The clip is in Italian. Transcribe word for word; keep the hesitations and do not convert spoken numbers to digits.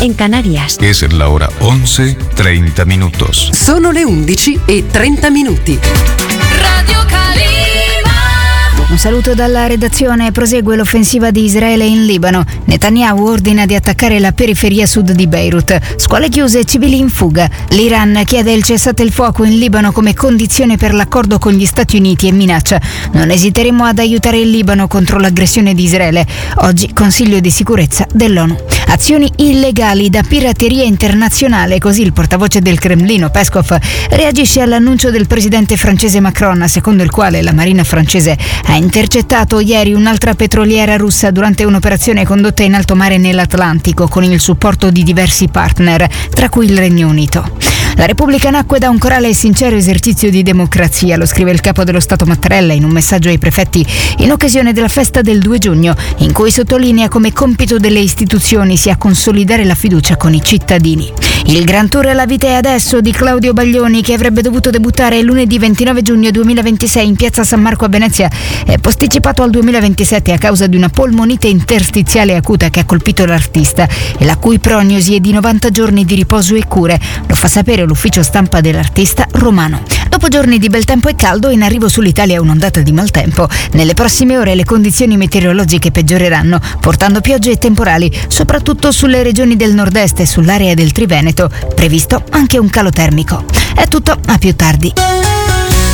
en Canarias. Es la hora once treinta minutos. Sono le undici e trenta minuti. Radio Calima. Un saluto dalla redazione. Prosegue l'offensiva di Israele in Libano. Netanyahu ordina di attaccare la periferia sud di Beirut. Scuole chiuse e civili in fuga. L'Iran chiede il cessate il fuoco in Libano come condizione per l'accordo con gli Stati Uniti e minaccia: non esiteremo ad aiutare il Libano contro l'aggressione di Israele. Oggi Consiglio di sicurezza dell'ONU. Azioni illegali da pirateria internazionale, così il portavoce del Cremlino Peskov reagisce all'annuncio del presidente francese Macron, secondo il quale la marina francese ha intercettato ieri un'altra petroliera russa durante un'operazione condotta in alto mare nell'Atlantico con il supporto di diversi partner, tra cui il Regno Unito. La Repubblica nacque da un corale e sincero esercizio di democrazia, lo scrive il capo dello Stato Mattarella in un messaggio ai prefetti in occasione della festa del due giugno, in cui sottolinea come compito delle istituzioni sia consolidare la fiducia con i cittadini. Il Gran Tour La vita è adesso di Claudio Baglioni, che avrebbe dovuto debuttare lunedì ventinove giugno duemilaventisei in piazza San Marco a Venezia, è posticipato al duemilaventisette a causa di una polmonite interstiziale acuta che ha colpito l'artista e la cui prognosi è di novanta giorni di riposo e cure. Lo fa sapere l'ufficio stampa dell'artista romano. Dopo giorni di bel tempo e caldo, in arrivo sull'Italia un'ondata di maltempo. Nelle prossime ore le condizioni meteorologiche peggioreranno, portando piogge e temporali, soprattutto sulle regioni del nord-est e sull'area del Triveneto. Previsto anche un calo termico. È tutto, a più tardi.